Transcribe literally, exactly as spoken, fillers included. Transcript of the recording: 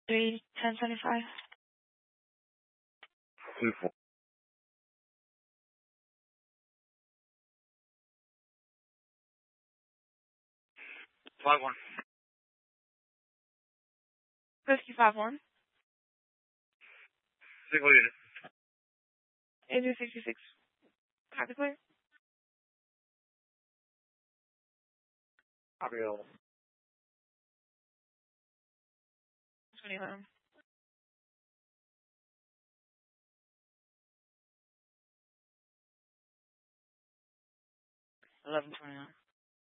three ten twenty five. Two four. Five one. Fifty five one. Single unit. Eighty sixty six. Copy clear. Copy all. Twenty eleven. Eleven twenty nine.